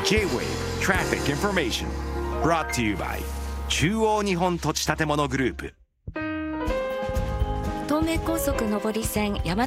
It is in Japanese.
J-Wave Traffic Information brought to you by 中央日本土地建物グループ。 東名高速上り線大和